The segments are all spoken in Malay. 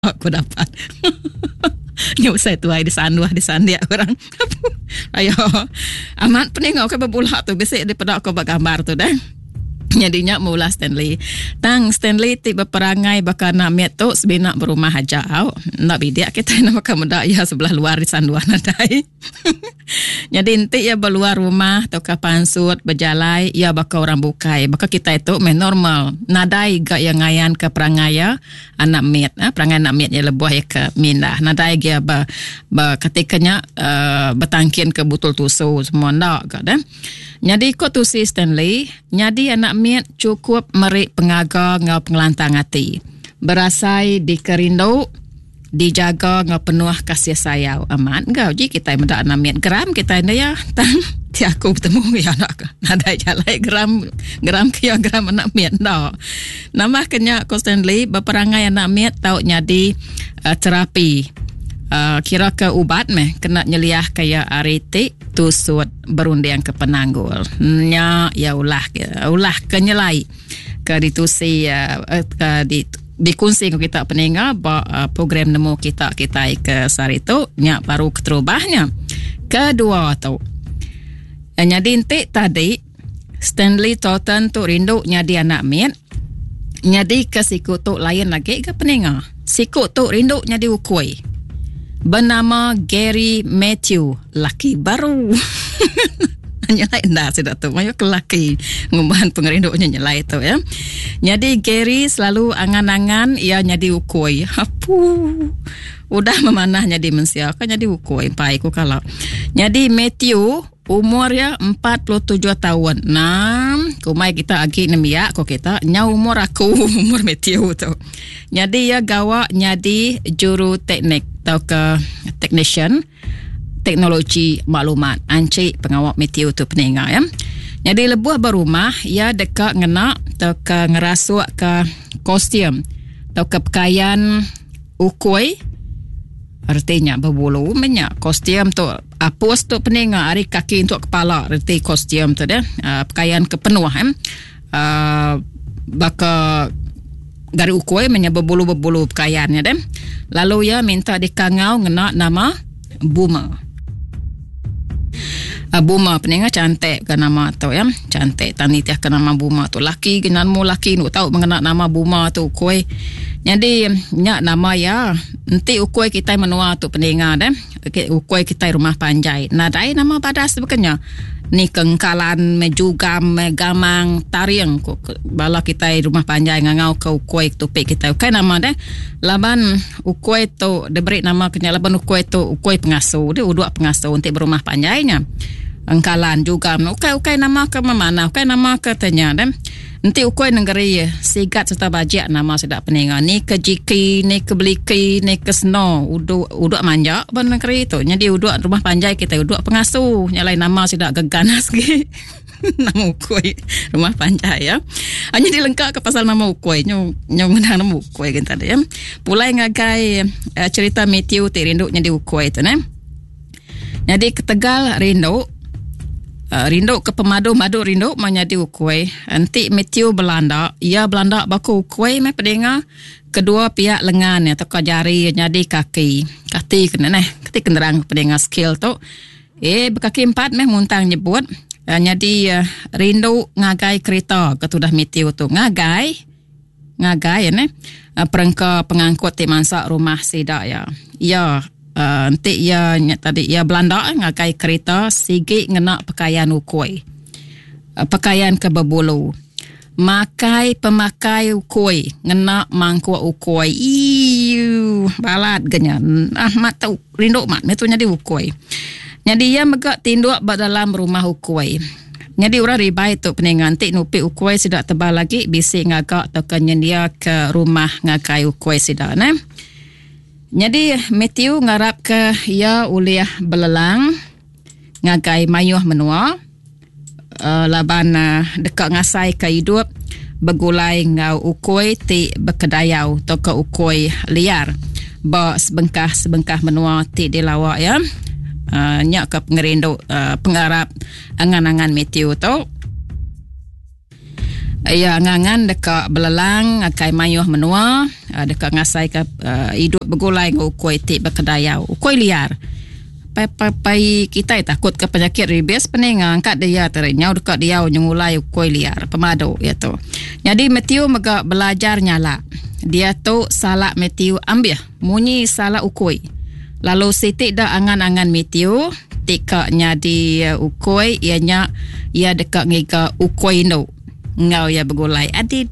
aku dapat. Nyuk saya tuai di sandia orang. Ayo, amat peningau ke berbulak tu. Biasa daripada aku bergambar tu dah. Jadinya mula Stanley. Tang Stanley tiba perangai bakal nak miat tu sebenak berumah aja. Nak bidik kita nak bakal muda ya sebelah luar di sanduan nadai. Jadi inti ya beluar rumah atau ke pansut berjalai ya bakal orang bukai. Bakal kita itu main normal. Nadai gak yang ngayan ke perangai ya anak miat. Perangai anak miat ya lebuah ya ke mindah. Nadai dia ketikanya bertangkin ke butul tusu semua ndak gak dah. Jadi ko tu si Stanley, jadi anak miat cukup merik pengaga ngau pengelantang hati. Berasai dikerindu, dijaga ngau penuh kasih sayang. Amat ngau ji kita mendak anak miat geram kita ini ya. Tang ti aku bertemu ya nak nadai jalai geram kia geram anak miat ndak. Nama kenya ko Stanley berperangai anak miat tau nyadi terapi. Kira ke ubat kena nyeliah kaya ariti tusut berundang ke penanggul nya ya ulah kenyelai ke ditusi dikunci kita peninga program nemu kita ke sari tu nya baru keterubahnya kedua tu nya dinti tadi Stanley Totten tu rindu nyadi anak miat nyadi ke siku tu lain lagi ke peninga siku tu rindu nyadi ukui bernama Gary Matthew, laki baru. Nyelai dah sudah tu, mayu ke laki ngumbahan pengerinduknya nyelai tu ya. Jadi Gary selalu angan-angan ia nyadi ukui. Apu, udah memanah nyadi mensia kan nyadi ukui pai ku kalau. Jadi Matthew umurnya 47 tahun. Kumai kita agi nemia ko kita nya umur aku umur Matthew tu. Jadi ya gawa nyadi juru teknik atau ke technician teknologi maklumat anci pengawal Matthew tu peninga ya. Jadi lebuah berumah ya dekat ngena atau ke ngerasuk ke kostum atau ke pakaian ukui artinya berbulu minyak kostum tu apus tu peninga ari kaki untuk kepala arti kostum tu dia pakaian kepenuh baka dari ukui minyak berbulu pakaiannya deh. Lalu ya minta dikangau ngena nama Buma. Buma peninga cantik ke nama tu ya. Cantik tanitiah ke nama Buma tu. Laki genanmu laki nu tahu mengenal nama Buma tu ukui. Jadi nyak nama ya nanti ukui kita menua tu peninga deh. Ukui kita rumah panjai. Nadai nama badas bukannya. Ni kengkalan mejugam megamang tariang bala kita rumah panjai ngangau ke ukui tupik kita ukui nama deh laban ukui tu diberi nama kenya laban ukui tu ukui pengasuh dia uduk pengasuh untuk berumah panjainya engkalan juga ukui nama ke mana ukui nama ke tanya deh nanti ukui negeri sigat serta bajak nama sudah peninga ni ke jiki ni ke beliki ni ke snow uduk manja ban negeri tu jadi uduk rumah panjai kita uduk pengasuh nyalai nama sudah geganas ke nama ukui rumah panjai ya hanya dilengkap ke pasal nama ukui nyong menang nama ukui kan tadi ya pulai ngagai cerita Matthew ti rindu nyadi ukui tu jadi ke Tegal rindu ke pemadu rindu menyadi ukui nanti Matthew Belanda Belanda baku ukui pedengar kedua pihak lengan atau jari jadi kaki kena kaki kenderang pedengar skill tu berkaki 4 muntang nyebut jadi rindu ngagai kereta ketudah Matthew tu ngagai perengka pengangkut di mansak rumah sidak ya nanti tadi Belanda ngagai kereta sigi ngena pakaian ukui pakaian ke berbulu pemakai ukui ngena mangkuk ukui balat ganyan mat tu rindu mat itu jadi ukui jadi ia megak tinduk dalam rumah ukui jadi orang ribai tu peningan tik nupi ukui sudah tebal lagi bisi ngagak atau kenyendia ke rumah ngagai ukui sudah jadi Matthew ngarap ke ia uliah belelang ngagai mayuh menua laban dekat ngasai ke hidup bergulai ngau ukui ti berkedayau atau ke ukui liar sebengkah menua ti dilawak ya nyak ke pengerindu pengarap angan-angan Matthew tu Ya ngangan dekat belalang akai mayuh menua dekat ngasai ke hidup begulai ngau ukoi tik berkedayau ukoi liar pai kita takut ke penyakit rabies peninga angkat dia terinyau dekat dia nyungulai ukoi liar pemado ya tu. Jadi Matthew mega belajar nyala dia tu salah Matthew ambil munyi salah ukoi lalu sitik dah angan-angan Matthew tika nyadi ukoi ianya ia dekat ngiga ukoi no ngau ya begulai adi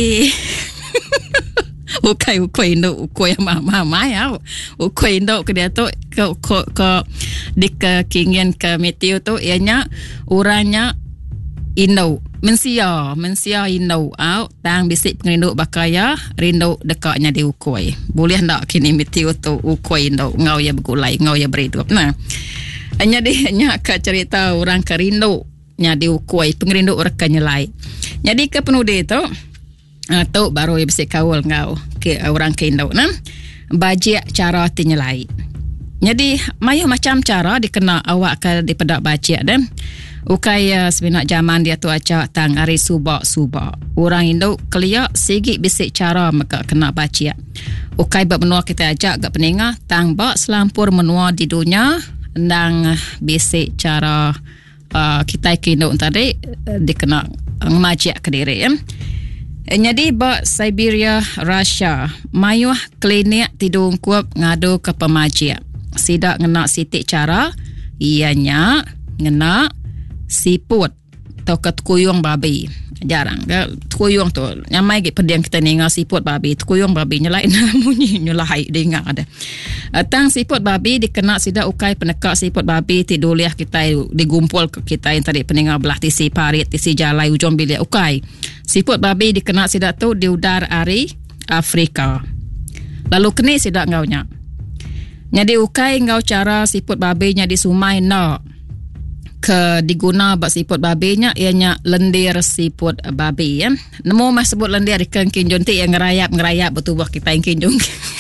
ukoi no ukoi mama ya ukoi no ke dia tu ke dik kingin ke Matthew tu ianya uranya ino mensia ino au tang bisik pengrindu bakaya rindu dekatnya di ukoi boleh ndak kini Matthew tu ukoi no ngau ya begulai ngau ya berhidup. Nah hanya dia ke cerita orang kerindu nya di ukoi pengrindu rekan nyelai. Jadi ke penude tu tu baru ya bisik kawal ngau ke orang kerindu nah bajik cara tinyelai. Jadi mayu macam cara dikena awak ke di pedak bajik dan ukai sebenak zaman dia tu acak tang hari subak orang Indo kelia sigi bisik cara maka kena bajik. Ukai bab menua kita ajak gak peningah tang bak selampur menua di dunia nang bisik cara kita kini tadi dikena ngajak ke diri ya. Jadi bak Siberia Russia mayuh klinik tidung kuap ngadu ke pemajik sidak ngena sitik cara ianya ngena siput atau ketkuyung babi jarang tukuyung tu nyamai ke pediang kita ninga siput babi tukuyung babi nyelai munyi nyelai dengar ada tang siput babi dikena sida ukai penekak siput babi tiduliah kita digumpul kita yang tadi peninga belah tisi parit tisi jalai ujung bilik ukai siput babi dikena sida tu di udar ari Afrika lalu kini sida ngaunya jadi ukai ngau cara siput babi nya di sumai no ke diguna bak siput babinya ianya lendir siput babi ya. Nemu mas sebut lendir ikan kinjun ti yang ngerayap betubuh kita yang kinjung.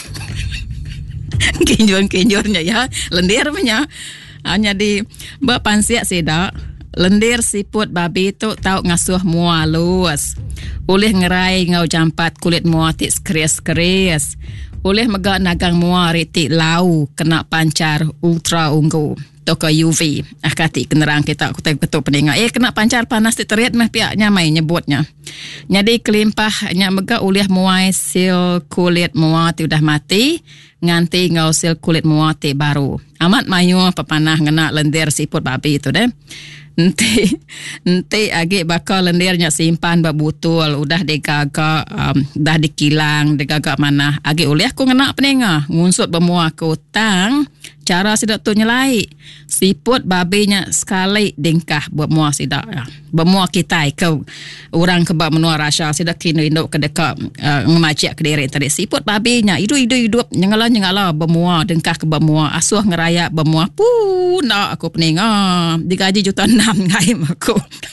Kinjurnya ya lendir punya. Hanya di bak pansiak sedak lendir siput babi tu tahu ngasuh mua luas. Oleh ngerai ngau jampat kulit mua ti keris. Oleh megak nagang mua riti lau kena pancar ultra ungu. Toka UV akati kenerang kita aku tak betul peninga kena pancar panas teriat mah pihaknya mai nyebutnya jadi kelimpah nya mega uliah muai sel kulit muati udah mati nganti ngau sel kulit muati baru amat mayu pepanah ngena lendir siput babi itu deh nanti agi bakal lendirnya simpan bebutul udah digagak dah dikilang digagak mana agi uliah ku ngena peninga ngunsut bemua ke utang cara sidak tu nyelai siput babinya sekali dingkah buat mua sidak bermua kita ke orang kebab menua rasa sidak kini induk ke dekat ngemajak ke diri tadi siput babinya hidup nyengala bermua dingkah ke bermua asuh ngeraya bermua nak aku peninga digaji juta 6 ngaim aku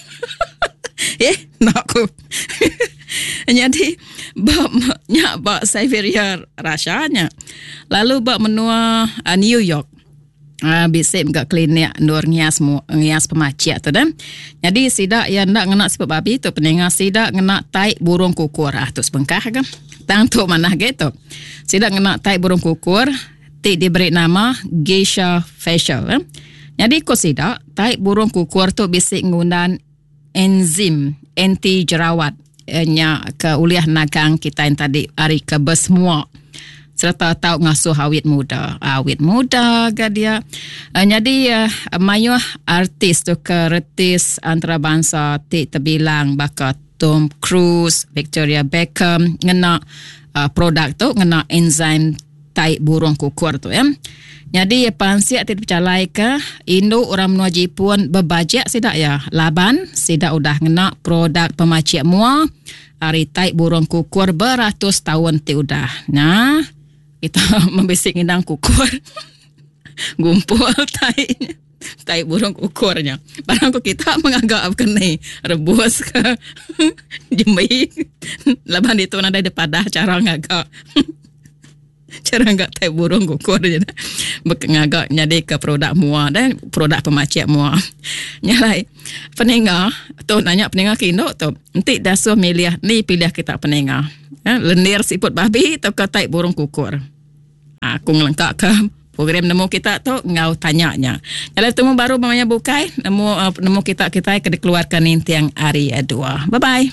nak aku jadi bak Siberia rasanya lalu bak menua New York bisik mega klinik nur ngias pemacik tu dan jadi sidak yang nak ngena siput babi tu peninga sidak ngena tai burung kukur tu sebengkah kan tang tu mana gitu sidak ngena tai burung kukur ti diberi nama geisha facial jadi ko sidak tai burung kukur tu bisik ngundan enzim anti jerawat nya ke uliah nagang kita yang tadi hari ke bersemua serta tahu ngasuh awit muda ke dia jadi mayuh artis tu ke retis antarabangsa ti terbilang bakat Tom Cruise Victoria Beckham ngena produk tu ngena enzim tai burung kukur tu ya. Jadi pansiak tidak percalai ke Indo orang menua Jepun berbajak sidak ya laban sidak udah ngena produk pemacik mua hari tai burung kukur beratus tahun ti udah nah kita membisik indang kukur gumpul tai burung kukurnya barang kita menganggap kena rebus ke jemai laban itu nada depada cara ngagak cara enggak tai burung kukur je ngagak nyade ke produk mua dan produk pemacik mua. Nyalai pendengar tu nanya pendengar kino tu nanti dasuh milih ni pilih kita pendengar. Lendir siput babi atau katai burung kukur. Aku ngelengkak ke program nemu kita tu ngau tanyanya. Kalau temu baru mamanya bukai nemu kita keluarkan intiang hari 2. Bye bye.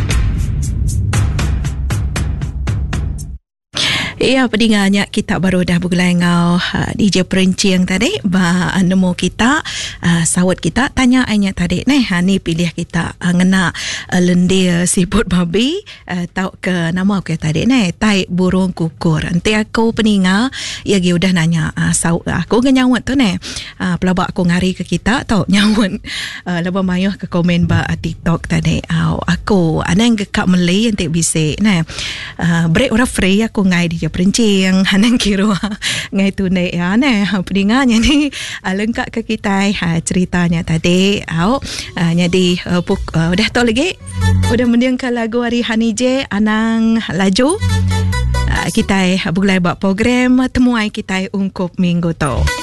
Ya, pendengarnya kita baru dah bergulai ngau DJ Perencing tadi nemu kita sawat kita tanya ayat tadi ni pilih kita ngena lendir siput babi tau ke nama aku tadi tai burung kukur. Nanti aku pendengar ya dia udah nanya aku nyawat tu pelabak aku ngari ke kita tau nyawat lebih mayuh ke komen ba TikTok tadi aku anang gekak Malay nanti bisik break ora free aku ngai DJ Perencing hanang kira ngai tu pendengarnya ni lengkap ke kita ceritanya tadi jadi udah tahu lagi udah mendengarkan lagu hari Hanije anang laju kita bergulai buat program temuai kita ungkup minggu tu.